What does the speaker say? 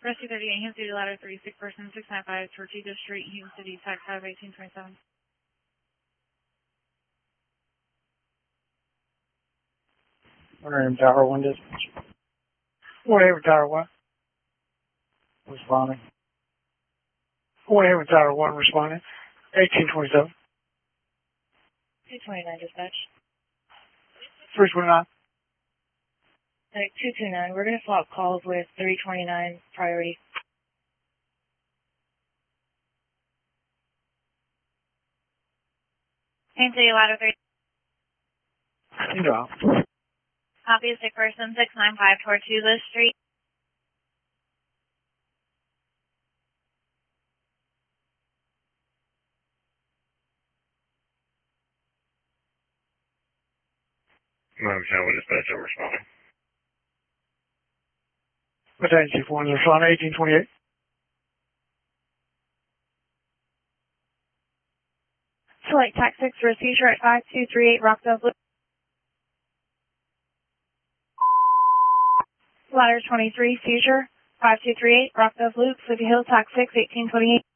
Rescue 38, Hampton City, ladder 3, sick person 695, Tortuga Street, Hampton City, tax 51827. Tower 1 dispatch. Whatever, Tower 1. Responding. Whatever, Tower 1 responding. 1827. 229 dispatch. 329. 229, we're going to swap calls with 329 priority. Hampton City, ladder 3. Drop. Copy, sick person 695, Tortuga Street. Tower 1 dispatch, I'm responding. Battalion Chief 1 is responding. 1828. Select tax 6 for a seizure at 5238 Rockdale Loop. Ladder 23, seizure, 5238 Rockdale Loop, Sleepy Hill, tax 6, 1828.